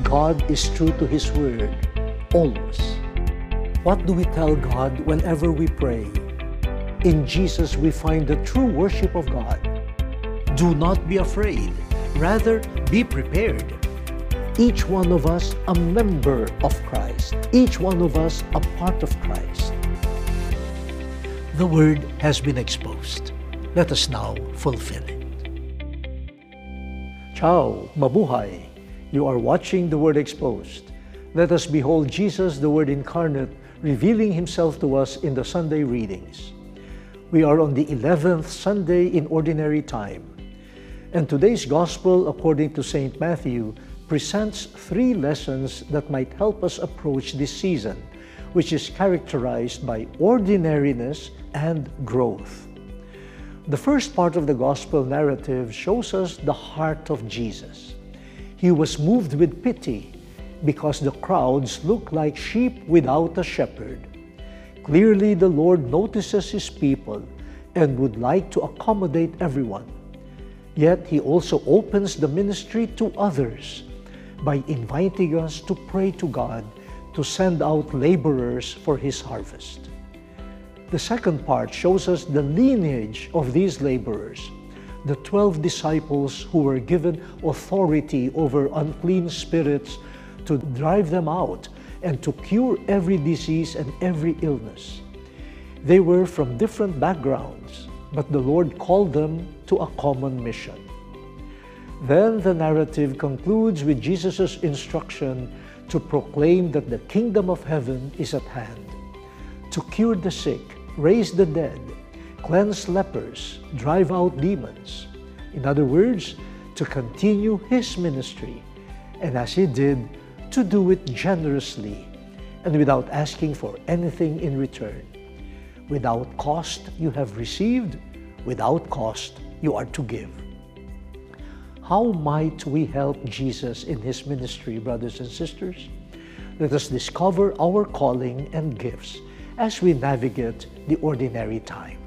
God is true to His Word, always. What do we tell God whenever we pray? In Jesus we find the true worship of God. Do not be afraid, rather be prepared. Each one of us a member of Christ, each one of us a part of Christ. The Word has been exposed. Let us now fulfill it. Ciao, mabuhay! You are watching The Word Exposed. Let us behold Jesus, the Word incarnate, revealing Himself to us in the Sunday readings. We are on the 11th Sunday in Ordinary Time, and today's Gospel, according to St. Matthew, presents 3 lessons that might help us approach this season, which is characterized by ordinariness and growth. The first part of the Gospel narrative shows us the heart of Jesus. He was moved with pity because the crowds look like sheep without a shepherd. Clearly, the Lord notices His people and would like to accommodate everyone. Yet, He also opens the ministry to others by inviting us to pray to God to send out laborers for His harvest. The second part shows us the lineage of these laborers, the 12 disciples who were given authority over unclean spirits to drive them out and to cure every disease and every illness. They were from different backgrounds, but the Lord called them to a common mission. Then the narrative concludes with Jesus' instruction to proclaim that the kingdom of heaven is at hand, to cure the sick, raise the dead, cleanse lepers, drive out demons. In other words, to continue His ministry, and as He did, to do it generously and without asking for anything in return. Without cost you have received, without cost you are to give. How might we help Jesus in His ministry, brothers and sisters? Let us discover our calling and gifts as we navigate the ordinary time.